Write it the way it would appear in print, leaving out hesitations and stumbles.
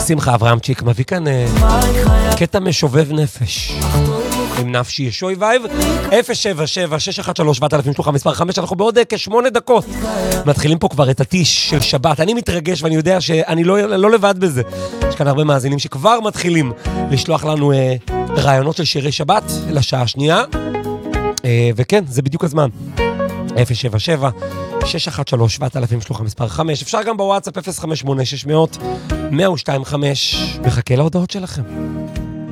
שמחה אברהמצ'יק מביא כאן קטע משובב נפש עם נפשי ישוי וייב 077-613-7000 שלוחה מספר 5. אנחנו בעוד כ8 דקות מתחילים פה כבר את הטיש של שבת. אני מתרגש ואני יודע שאני לא לבד בזה. יש כאן הרבה מאזינים שכבר מתחילים לשלוח לנו רעיונות של שירי שבת לשעה השנייה, וכן, זה בדיוק הזמן. 077-613-7000 שלוחה מספר 5. אפשר גם בוואטסאפ 058-600-1025. מחכה להודעות שלכם.